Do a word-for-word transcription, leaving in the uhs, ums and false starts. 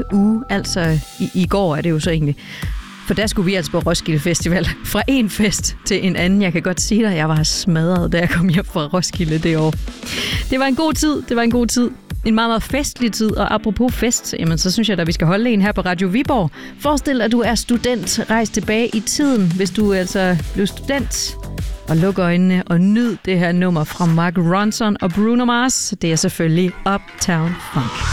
samme uge, altså i, i går er det jo så egentlig. For der skulle vi altså på Roskilde Festival. Fra en fest til en anden. Jeg kan godt sige dig, at jeg var smadret, da jeg kom hjem fra Roskilde det år. Det var en god tid, det var en god tid. En meget, meget festlig tid, og apropos fest, jamen så synes jeg, at vi skal holde en her på Radio Viborg. Forestil dig, at du er student. Rejs tilbage i tiden, hvis du altså blev student. Og luk øjnene og nyd det her nummer fra Mark Ronson og Bruno Mars. Det er selvfølgelig Uptown Funk.